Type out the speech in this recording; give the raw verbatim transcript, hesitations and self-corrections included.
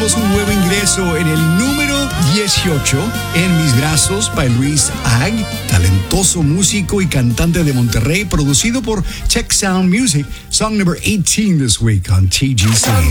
tenemos un nuevo ingreso en el número dieciocho. En mis brazos, by Luis Ag, talentoso músico y cantante de Monterrey, producido por Check Sound Music. Song number eighteen this week on T G C.